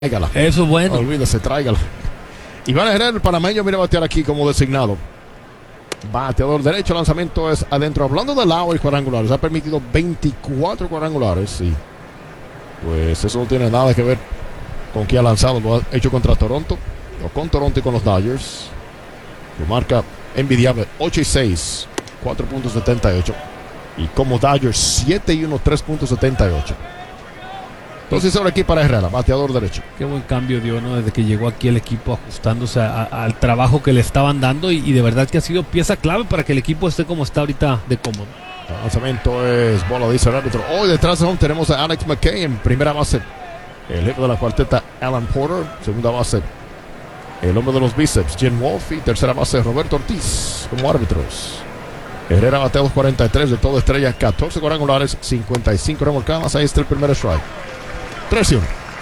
Tráigala. Eso es bueno. Olvídese, tráigala. Iván Herrera, el panameño, viene a batear aquí como designado. Bateador derecho, lanzamiento es adentro. Hablando de lado y cuadrangulares, ha permitido 24 cuadrangulares. Y pues eso no tiene nada que ver con que ha lanzado. Lo ha hecho contra Toronto, o con Toronto y con los Dodgers. Lo marca envidiable, 8-6, 4.78. Y como Dodgers, 7-1, 3.78. Entonces ahora aquí para Herrera, bateador derecho. Qué buen cambio dio, ¿no? Desde que llegó aquí el equipo, ajustándose al trabajo que le estaban dando y de verdad que ha sido pieza clave para que el equipo esté como está ahorita de cómodo. El lanzamiento es bola, dice el árbitro. Hoy detrás de home tenemos a Alex McKay en primera base. El jefe de la cuarteta, Alan Porter. Segunda base, el hombre de los bíceps, Jim Wolf. Y tercera base, Roberto Ortiz como árbitros. Herrera batea 43 de todo estrella, 14 cuadrangulares, 55 remolcadas. Ahí está el primer strike. 3-1.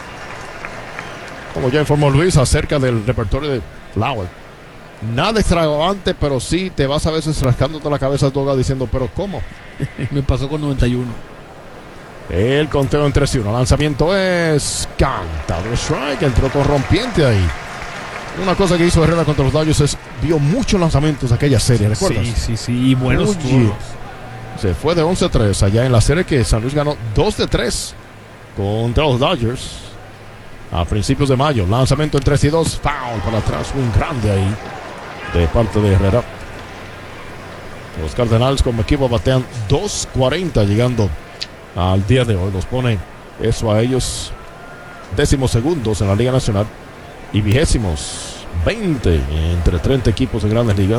Como ya informó Luis acerca del repertorio de Lauer. Nada extravagante, pero sí te vas a veces rascándote la cabeza toda diciendo, pero ¿cómo? Me pasó con 91. El conteo en 3-1. Lanzamiento es cantado. Strike. Entró con rompiente ahí. Una cosa que hizo Herrera contra los Dodgers es vio muchos lanzamientos de aquella serie, ¿recuerdas? Sí. Y buenos turnos. Se fue de 11-3 allá en la serie que San Luis ganó 2-3 contra los Dodgers a principios de mayo. Lanzamiento en 3-2. Foul para atrás. Un grande ahí de parte de Herrera. Los Cardenales como equipo batean 2.40 llegando al día de hoy. Los pone eso a ellos 12º en la Liga Nacional y 20º entre 30 equipos de Grandes Ligas.